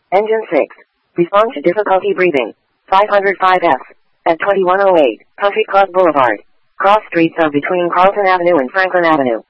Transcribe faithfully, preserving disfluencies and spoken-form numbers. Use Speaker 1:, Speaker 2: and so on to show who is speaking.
Speaker 1: Engine six. Respond to difficulty breathing. five oh five F. At twenty-one oh eight, Country Club Boulevard. Cross streets are between Carlton Avenue and Franklin Avenue.